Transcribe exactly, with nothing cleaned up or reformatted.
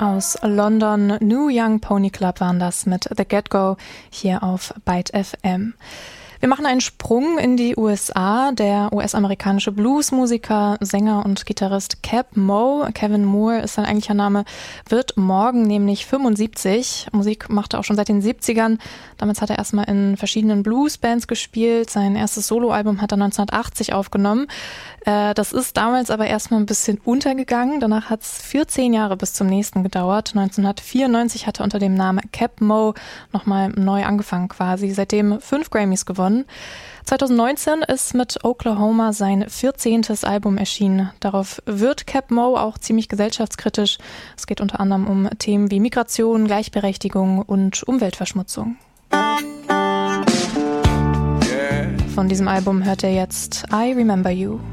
Aus London, New Young Pony Club waren das mit The Get-Go hier auf Byte F M. Wir machen einen Sprung in die U S A. Der U S-amerikanische Bluesmusiker, Sänger und Gitarrist Keb Mo, Kevin Moore ist sein eigentlicher Name, wird morgen nämlich fünfundsiebzig. Musik macht er auch schon seit den siebzigern. Damals hat er erstmal in verschiedenen Bluesbands gespielt. Sein erstes Soloalbum hat er neunzehnhundertachtzig aufgenommen. Äh, das ist damals aber erstmal ein bisschen untergegangen. Danach hat es vierzehn Jahre bis zum nächsten gedauert. neunzehnhundertvierundneunzig hat er unter dem Namen Keb Mo nochmal neu angefangen quasi. Seitdem fünf Grammys gewonnen. zweitausendneunzehn ist mit Oklahoma sein vierzehntes Album erschienen. Darauf wird Keb Mo auch ziemlich gesellschaftskritisch. Es geht unter anderem um Themen wie Migration, Gleichberechtigung und Umweltverschmutzung. Von diesem Album hört er jetzt I Remember You.